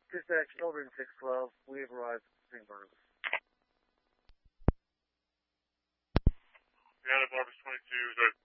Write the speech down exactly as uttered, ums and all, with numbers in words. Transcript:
Dispatch, Eldrin six twelve. We have arrived at Saint Barnabas. Yeah, Barnabas twenty-two, is that